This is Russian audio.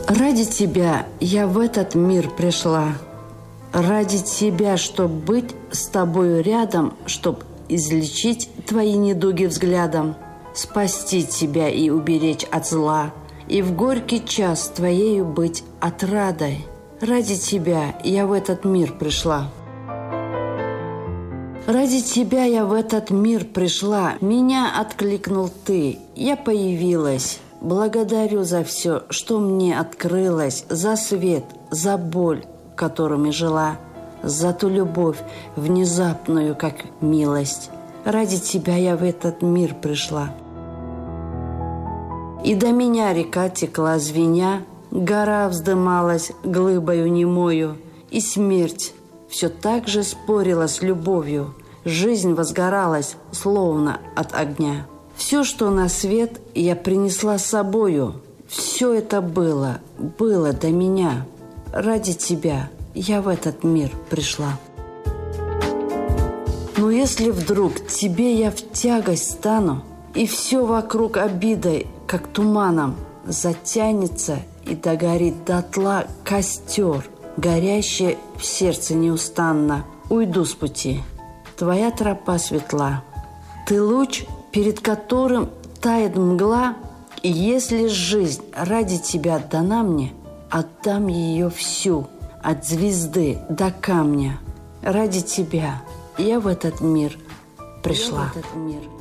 Ради тебя я в этот мир пришла. Ради тебя, чтоб быть с тобою рядом, чтоб излечить твои недуги взглядом, спасти тебя и уберечь от зла, и в горький час твоею быть отрадой. Ради тебя я в этот мир пришла. Ради тебя я в этот мир пришла, меня откликнул ты, я появилась. Благодарю за все, что мне открылось, за свет, за боль, которыми жила, за ту любовь, внезапную, как милость. Ради тебя я в этот мир пришла. И до меня река текла звеня, гора вздымалась глыбою немою, и смерть все так же спорила с любовью, жизнь возгоралась, словно от огня. Все, что на свет, я принесла с собою. Все это было до меня. Ради тебя я в этот мир пришла. Но если вдруг тебе я в тягость стану, и все вокруг обидой, как туманом, затянется и догорит дотла костер, горящий в сердце неустанно, уйду с пути. Твоя тропа светла. Ты луч, перед которым тает мгла, и если жизнь ради тебя дана мне, отдам ее всю, от звезды до камня. Ради тебя я в этот мир пришла.